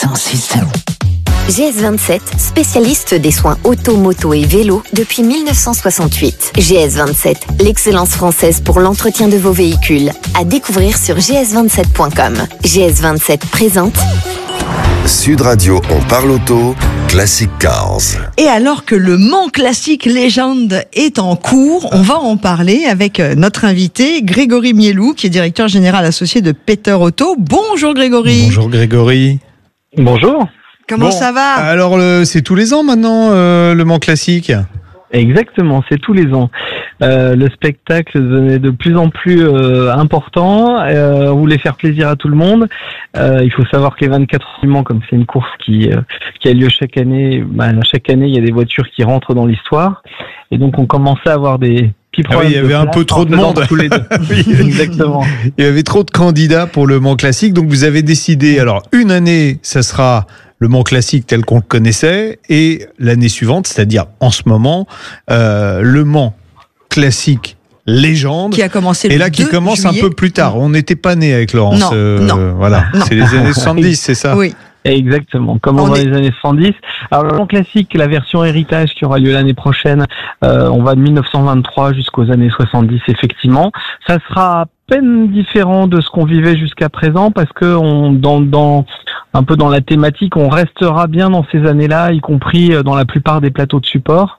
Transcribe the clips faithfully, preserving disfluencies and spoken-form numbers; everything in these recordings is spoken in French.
cent six. G S vingt-sept, spécialiste des soins auto, moto et vélo depuis mille neuf cent soixante-huit. G S vingt-sept, l'excellence française pour l'entretien de vos véhicules. À découvrir sur g s vingt-sept point com. G S vingt-sept présente Sud Radio, on parle auto, Classic Cars. Et alors que le Mans Classic Légende est en cours, on va en parler avec notre invité Grégory Mielou, qui est directeur général associé de Peter Auto. Bonjour Grégory. Bonjour Grégory. Bonjour. Comment bon, ça va? Alors le, c'est tous les ans maintenant euh, le Mans Classic. Exactement, c'est tous les ans. Euh, le spectacle devenait de plus en plus euh, important. Euh, on voulait faire plaisir à tout le monde. Euh, il faut savoir que les vingt-quatre heures du Mans, comme c'est une course qui euh, qui a lieu chaque année, bah, chaque année il y a des voitures qui rentrent dans l'histoire, et donc on commençait à avoir des petits Ah oui, il y avait un peu trop de monde. Tous les deux. Oui, exactement. Il y avait trop de candidats pour le Mans Classic, donc vous avez décidé. Alors une année, ça sera le Mans Classic tel qu'on le connaissait, et l'année suivante, c'est-à-dire en ce moment, euh, le Mans Classic Légende, qui a commencé le et là qui commence juillet. un peu plus tard. On n'était pas né avec Laurence. Non, euh, non. Voilà, Non. c'est les années soixante-dix, c'est ça? Oui. Exactement, comme On dans est- les années soixante-dix. Alors le Mans Classique, la version héritage qui aura lieu l'année prochaine, euh, on va de mille neuf cent vingt-trois jusqu'aux années soixante-dix effectivement. Ça sera à peine différent de ce qu'on vivait jusqu'à présent, parce que on, dans, dans un peu dans la thématique, on restera bien dans ces années-là, y compris dans la plupart des plateaux de support.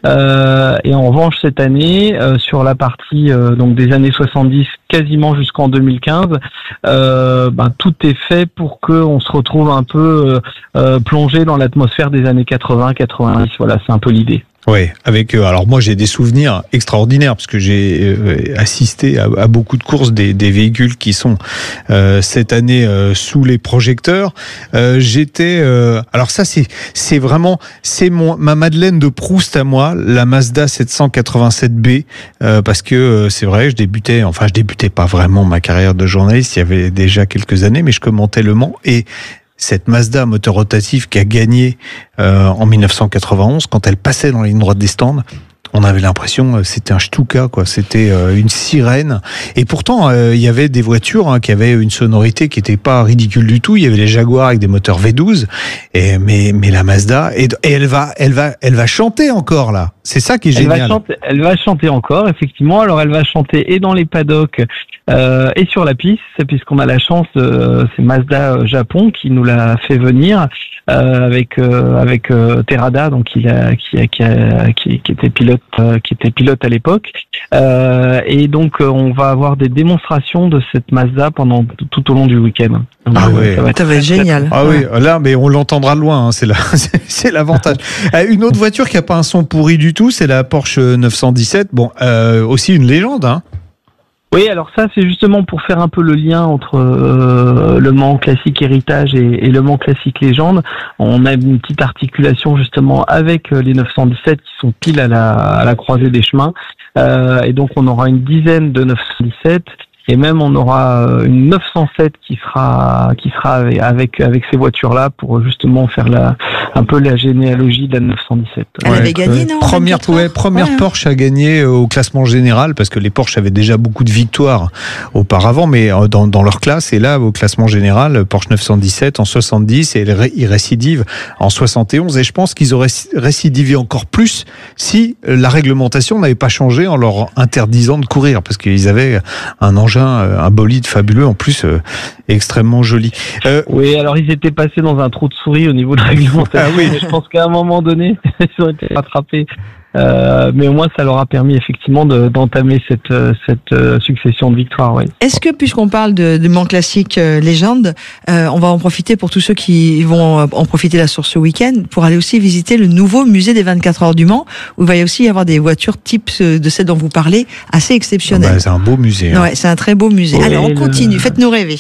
Euh, et en revanche cette année, euh, sur la partie euh, donc des années soixante-dix quasiment jusqu'en deux mille quinze, euh, ben, tout est fait pour qu'on se retrouve un peu euh, euh, plongé dans l'atmosphère des années quatre-vingts quatre-vingt-dix. Voilà, c'est un peu l'idée. Oui, avec euh, alors moi j'ai des souvenirs extraordinaires parce que j'ai euh, assisté à, à beaucoup de courses des, des véhicules qui sont euh, cette année euh, sous les projecteurs. Euh, j'étais euh, alors ça c'est c'est vraiment c'est mon ma Madeleine de Proust à moi, la Mazda sept cent quatre-vingt-sept B, euh, parce que euh, c'est vrai, je débutais enfin je débutais pas vraiment ma carrière de journaliste, il y avait déjà quelques années, mais je commentais le Mans, et cette Mazda moteur rotatif qui a gagné euh, en mille neuf cent quatre-vingt-onze, quand elle passait dans la ligne droite des stands, on avait l'impression euh, c'était un Stuka, quoi. C'était euh, une sirène. Et pourtant, euh, il y avait des voitures hein, qui avaient une sonorité qui n'était pas ridicule du tout. Il y avait les Jaguars avec des moteurs V douze, et mais mais la Mazda, et, et elle va elle va elle va chanter encore là. C'est ça qui est Elle va, génial. chanter, elle va chanter encore, effectivement. Alors, elle va chanter et dans les paddocks euh, et sur la piste, puisqu'on a la chance, euh, c'est Mazda euh, Japon qui nous l'a fait venir euh, avec euh, avec euh, Terada, donc qui, a, qui, a, qui, a, qui, qui était pilote, euh, qui était pilote à l'époque. Euh, et donc, euh, on va avoir des démonstrations de cette Mazda pendant tout, tout au long du week-end. Donc, Ah euh, ouais. ça va être Ça va être génial. Ah oui, là, mais on l'entendra de loin, hein, c'est la, c'est l'avantage. Euh, Une autre voiture qui a pas un son pourri du tout, c'est la Porsche neuf cent dix-sept. Bon, euh, aussi une légende, hein. Oui, alors ça, c'est justement pour faire un peu le lien entre euh, le Mans Classique Héritage et, et le Mans Classique Légende. On a une petite articulation justement avec euh, les neuf cent dix-sept qui sont pile à la, à la croisée des chemins. Euh, et donc, on aura une dizaine de neuf cent dix-sept. Et même on aura une neuf cent sept qui sera qui sera avec avec ces voitures-là pour justement faire la un peu la généalogie de la neuf cent dix-sept. Elle Ouais, avait gagné, euh, non, en Première, vingt-quatre heures ouais, première Ouais. Porsche à gagner euh, au classement général, parce que les Porsche avaient déjà beaucoup de victoires auparavant, mais euh, dans, dans leur classe. Et là, au classement général, Porsche neuf cent dix-sept en soixante-dix, et elle ré- il récidive en soixante et onze. Et je pense qu'ils auraient récidivé encore plus si euh, la réglementation n'avait pas changé en leur interdisant de courir, parce qu'ils avaient un engin, euh, un bolide fabuleux, en plus euh, extrêmement joli. Euh, Oui, alors ils étaient passés dans un trou de souris au niveau de la réglementation. Ah oui. Je pense qu'à un moment donné, ils ont été rattrapés. Euh, mais au moins, ça leur a permis effectivement de, d'entamer cette, euh, cette euh, succession de victoires. Oui. Est-ce que, puisqu'on parle de, de Mans Classique euh, Légende, euh, on va en profiter pour tous ceux qui vont euh, en profiter là sur ce week-end pour aller aussi visiter le nouveau musée des vingt-quatre heures du Mans, où il va y aussi y avoir des voitures type euh, de celles dont vous parlez, assez exceptionnelles. bah, c'est un beau musée. hein. Ouais, c'est un très beau musée. Oui, Allez, on le- continue. Faites-nous rêver.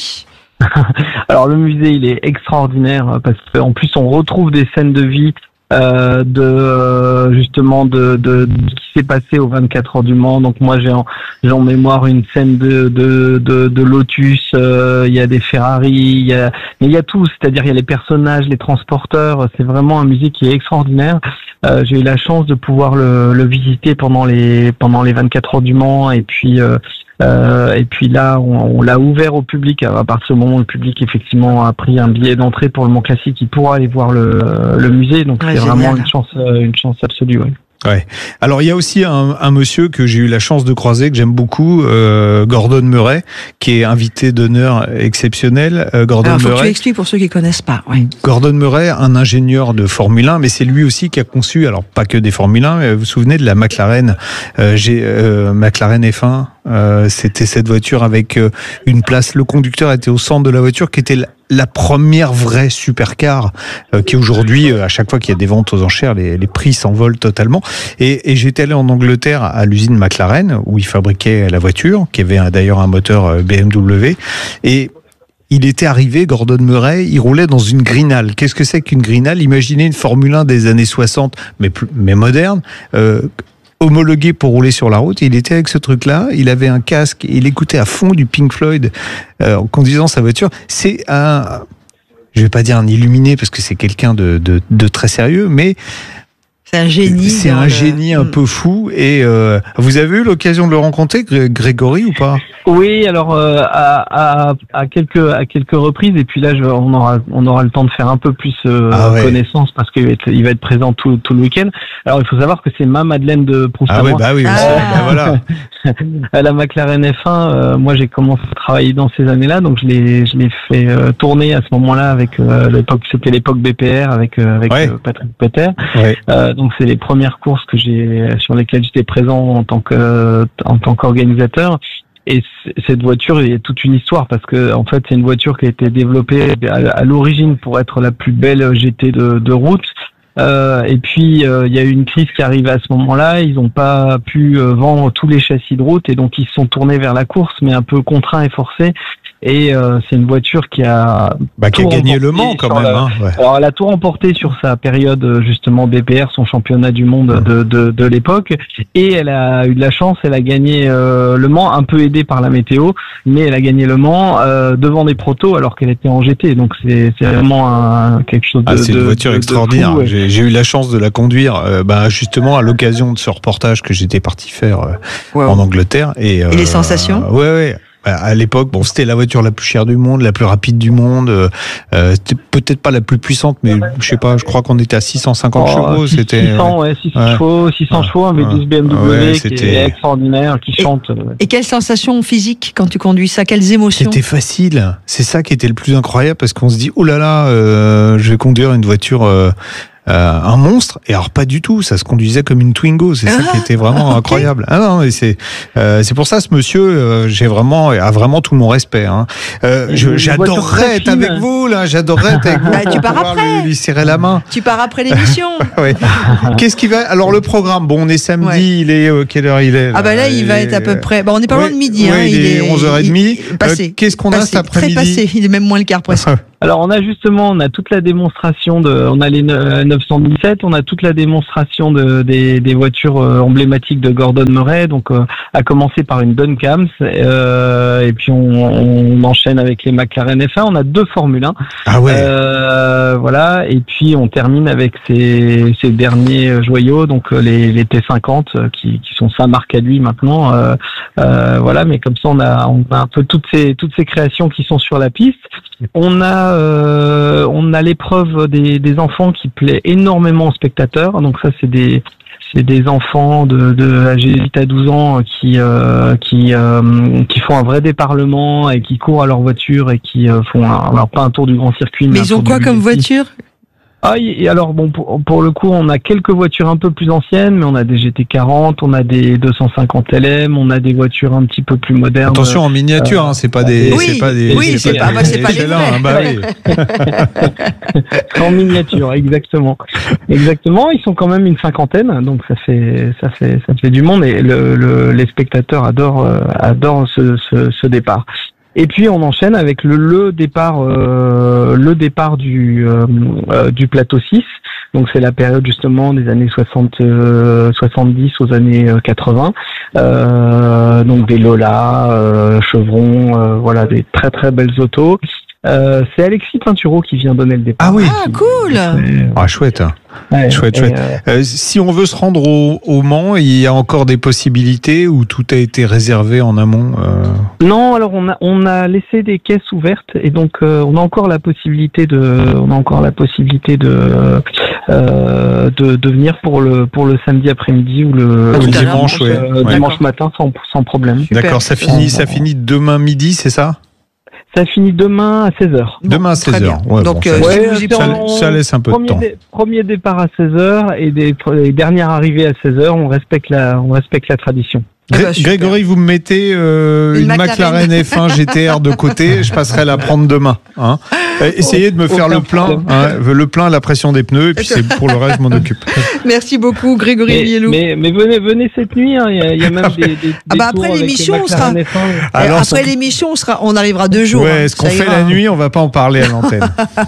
Alors le musée, il est extraordinaire parce qu'en plus, on retrouve des scènes de vie. Euh, de euh, justement de, de, de ce qui s'est passé aux vingt-quatre heures du Mans. Donc moi j'ai en, j'ai en mémoire une scène de de de, de Lotus. Euh, il y a des Ferrari, il y a mais il y a tout. C'est-à-dire il y a les personnages, les transporteurs. C'est vraiment un musée qui est extraordinaire. Euh, j'ai eu la chance de pouvoir le, le visiter pendant les pendant les vingt-quatre heures du Mans et puis euh, Euh, et puis là, on, on l'a ouvert au public. À partir du moment où le public effectivement a pris un billet d'entrée pour le Mans Classique, il pourra aller voir le, le musée. Donc Ouais, c'est génial. vraiment une chance, une chance absolue. Ouais. Ouais. Alors il y a aussi un, un monsieur que j'ai eu la chance de croiser, que j'aime beaucoup, euh, Gordon Murray, qui est invité d'honneur exceptionnel. Euh, Gordon Alors, faut que tu Murray. expliques pour ceux qui connaissent pas. Ouais. Gordon Murray, un ingénieur de Formule un, mais c'est lui aussi qui a conçu, alors pas que des Formule un, mais vous vous souvenez de la McLaren, euh, j'ai, euh, McLaren F un, euh, c'était cette voiture avec euh, une place, le conducteur était au centre de la voiture, qui était la, la première vraie supercar, euh, qui aujourd'hui, euh, à chaque fois qu'il y a des ventes aux enchères, les, les prix s'envolent totalement. Et, et j'étais allé en Angleterre à l'usine McLaren, où ils fabriquaient la voiture, qui avait un, d'ailleurs un moteur B M W, et il était arrivé, Gordon Murray, il roulait dans une Grinal. Qu'est-ce que c'est qu'une Grinal ? Imaginez une Formule un des années soixante, mais, plus, mais moderne, euh, homologué pour rouler sur la route. Il était avec ce truc-là, il avait un casque, il écoutait à fond du Pink Floyd euh, en conduisant sa voiture. C'est un, je vais pas dire un illuminé, parce que c'est quelqu'un de, de, de très sérieux, mais C'est un génie. c'est dans un le- génie un Mm. peu fou. Et euh, vous avez eu l'occasion de le rencontrer, Gré- Grégory, ou pas ? Oui, alors euh, à, à, à quelques à quelques reprises, et puis là, je, on aura on aura le temps de faire un peu plus euh, Ah ouais. connaissance, parce qu'il va être il va être présent tout tout le week-end. Alors il faut savoir que c'est ma Madeleine de Proust à Ah ouais, moi. bah oui, Ah. aussi, bah voilà. À la McLaren F un, euh, moi j'ai commencé à travailler dans ces années-là, donc je l'ai je l'ai fait euh, tourner à ce moment-là avec euh, l'époque, c'était l'époque B P R avec euh, avec Ouais. euh, Patrick Peter. Ouais. Euh, donc c'est les premières courses que j'ai sur lesquelles j'étais présent en tant que en tant qu'organisateur. Et c- cette voiture, il y a toute une histoire, parce que en fait c'est une voiture qui a été développée à, à l'origine pour être la plus belle G T de, de route. Euh, et puis euh, il y a eu une crise qui arrive à ce moment-là. Ils n'ont pas pu euh, vendre tous les châssis de route, et donc ils se sont tournés vers la course, mais un peu contraints et forcés. Et euh, c'est une voiture qui a Bah, qui a tout gagné le remporté Mans quand sur même. la- Hein, ouais. Alors, elle a tout remporté sur sa période, euh, justement, B P R, son championnat du monde de, de, de l'époque. Et elle a eu de la chance, elle a gagné euh, le Mans, un peu aidée par la météo, mais elle a gagné le Mans euh, devant des protos alors qu'elle était en G T. Donc, c'est c'est vraiment un, quelque chose de Ah, c'est une de- voiture de- de extraordinaire. fou, ouais. J'ai j'ai eu la chance de la conduire, euh, bah, justement à l'occasion de ce reportage que j'étais parti faire euh, Wow. en Angleterre. Et, euh, Et les sensations ? Ouais, ouais. Bah, à l'époque, bon, c'était la voiture la plus chère du monde, la plus rapide du monde. Euh, c'était peut-être pas la plus puissante, mais je sais pas. Je crois qu'on était à six cent cinquante Oh, chevaux. six- C'était. six cents, ouais, six cents ouais. chevaux, six cents Ouais. chevaux, un V douze B M W Ouais, qui c'était- est extraordinaire, qui Et- chante. euh, Et quelles sensations physiques quand tu conduis ça ? Quelles émotions ? C'était facile. C'est ça qui était le plus incroyable, parce qu'on se dit, oh là là, euh, je vais conduire une voiture, euh, euh, un monstre. Et alors pas du tout. Ça se conduisait comme une Twingo. C'est ça Ah, qui était vraiment ok. incroyable. Ah non, mais c'est, euh, c'est pour ça ce monsieur, euh, j'ai vraiment, a vraiment tout mon respect. Hein. Euh, Et je- une voiture j'adorerais très être fine. avec vous là. J'adorerais être avec vous. Bah, tu pour pars pouvoir après. Lui, lui serrer la main. Tu pars après l'émission. Ouais. Qu'est-ce qui va Alors le programme. Bon, on est samedi. Ouais. Il est euh, quelle heure il est Ah bah là, il va est- être à peu près... Bah, on n'est pas Ouais, loin de midi. ouais, hein. il est onze heures trente. il- il- Passé. Euh, qu'est-ce qu'on a Passé. cet après-midi Très passé. Il est même moins le quart presque. Alors on a justement, on a toute la démonstration de, on a les ne- neuf cent dix-sept, on a toute la démonstration de, des, des voitures euh, emblématiques de Gordon Murray, donc euh, à commencer par une Duncams, euh, et puis on, on enchaîne avec les McLaren F un, on a deux Formule un, Ah ouais. euh, voilà, et puis on termine avec ces, ces derniers joyaux, donc euh, les, les T cinquante euh, qui, qui sont sa marque à lui maintenant, euh, euh, voilà, mais comme ça on a, on a un peu toutes ces, toutes ces créations qui sont sur la piste. On a euh, on a l'épreuve des, des enfants qui plaît énormément aux spectateurs. Donc ça c'est des c'est des enfants de, de âgés huit à douze ans qui euh, qui euh, qui font un vrai déparlement et qui courent à leur voiture et qui euh, font un, alors pas un tour du grand circuit. Mais un ils ont tour quoi du comme Bugatti. voiture ? Ah, et alors bon, pour, pour le coup, on a quelques voitures un peu plus anciennes, mais on a des G T quarante, on a des deux cent cinquante L M, on a des voitures un petit peu plus modernes. Attention en miniature, hein, c'est pas des, Oui, c'est pas des, oui, c'est pas- bah, c'est pas les Michelin, vrais. hein, bah oui. En miniature, exactement, exactement. Ils sont quand même une cinquantaine, donc ça fait, ça fait, ça fait du monde, et le, le, les spectateurs adorent, euh, adorent ce, ce, ce départ. Et puis on enchaîne avec le, le départ, euh, le départ du, euh, euh, du plateau six. Donc c'est la période justement des années soixante, euh, soixante-dix aux années euh, quatre-vingts. Euh, donc des Lola, euh, Chevron, euh, voilà, des très très belles autos. Euh, c'est Alexis Pinturo qui vient donner le départ. Ah oui. Ah, cool. Ouais, Ah, chouette. ouais, Chouette, et, chouette. euh, Euh, si on veut se rendre au, au Mans, il y a encore des possibilités ou tout a été réservé en amont euh... Non, alors on a on a laissé des caisses ouvertes et donc euh, on a encore la possibilité de on a encore la possibilité de euh, de, de venir pour le pour le samedi après-midi ou le, Ah, Ou tout le à l'heure, dimanche, donc, ouais. euh, Ouais. dimanche matin sans sans problème. Super. D'accord, ça finit, ça finit demain midi, c'est ça? Ça finit demain à seize heures. Bon, Demain à très seize heures. bien. Ouais, Donc, bon, euh, ça, si Ouais, vous y ça- prenez- ça- ça laisse un peu de Premier, temps. dé- premier départ à seize heures et des et dernière arrivée à seize heures, on respecte la on respecte la tradition. Eh ben, Gré- super. Grégory, vous me mettez euh, Une une, McLaren. McLaren F un G T R de côté, je passerai la prendre demain. Hein. Euh, Essayez de me faire Aucun le plein, problème. hein, le plein, la pression des pneus, et puis c'est pour le reste, je m'en occupe. Merci beaucoup, Grégory Mais, Miellou. mais, mais venez venez cette nuit, hein, il y a, il y a même des, des, des Ah bah tours après avec l'émission, les on sera- McLaren F un. Et Alors, après son- l'émission, on, sera, on arrivera deux jours. Ouais, hein, ce qu'on ça fait ira, la hein. nuit, on va pas en parler à l'antenne.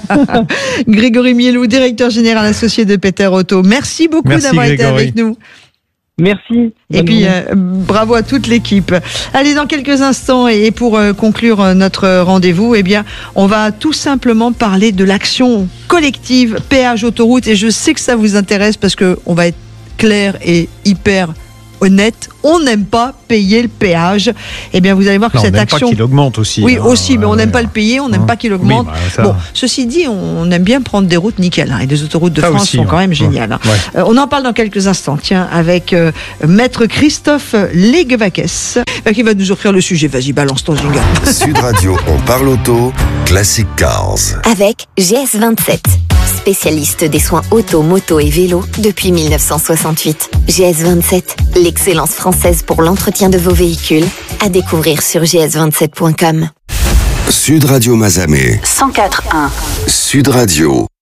Grégory Miellou, directeur général associé de Peter Auto. Merci beaucoup Merci, d'avoir été Grégory. avec nous. Merci. Et Bonne puis, journée. euh, bravo à toute l'équipe. Allez, dans quelques instants, et pour euh, conclure euh, notre rendez-vous, eh bien, on va tout simplement parler de l'action collective péage autoroute. Et je sais que ça vous intéresse parce que on va être clair et hyper honnête. On n'aime pas payer le péage. Eh bien, vous allez voir que Non, on cette n'aime action... pas qu'il augmente aussi. Oui, hein. aussi, mais on n'aime Ouais. pas le payer, on n'aime Hein. pas qu'il Oui, augmente. bah, ça- Bon, ceci dit, on aime bien prendre des routes nickel, hein, et les autoroutes de Ça France aussi, sont ouais. quand même Ouais. géniales. hein. Ouais. Euh, on en parle dans quelques instants, tiens, avec euh, Maître Christophe Legevakes, euh, qui va nous offrir le sujet. Vas-y, balance ton jingle. Sud Radio, on parle auto, Classic Cars. Avec G S vingt-sept, spécialiste des soins auto, moto et vélo depuis mille neuf cent soixante-huit. G S vingt-sept, l'excellence française pour l'entretien de vos véhicules, à découvrir sur g s vingt-sept point com. Sud Radio Mazamet. cent quatre point un. Sud Radio.